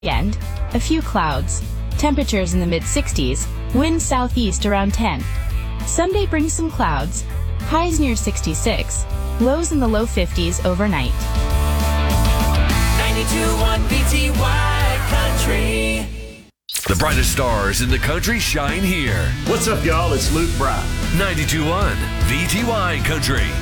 End, a few clouds. Temperatures in the mid-60s, winds southeast around 10. Sunday brings some clouds, highs near 66, lows in the low 50s overnight. 92.1 VTY Country. The brightest stars in the country shine here. What's up, y'all? It's Luke Bryan. 92.1 VTY Country.